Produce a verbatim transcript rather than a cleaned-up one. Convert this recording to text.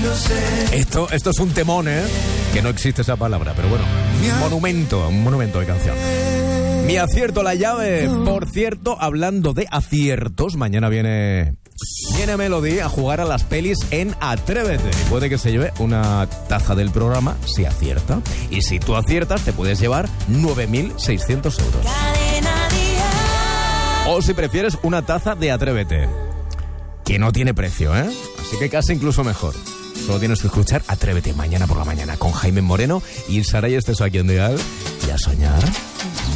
Esto, esto es un temón, ¿eh? Que no existe esa palabra, pero bueno. Monumento, un monumento de canción. Mi acierto, la llave. Por cierto, hablando de aciertos, mañana viene... Viene Melody a jugar a las pelis en Atrévete. Puede que se lleve una taza del programa si acierta. Y si tú aciertas, te puedes llevar nueve mil seiscientos euros. O si prefieres, una taza de Atrévete, que no tiene precio, ¿eh? Así que casi incluso mejor. Solo tienes que escuchar Atrévete mañana por la mañana con Jaime Moreno y Saray Esteso aquí en Dial y a soñar.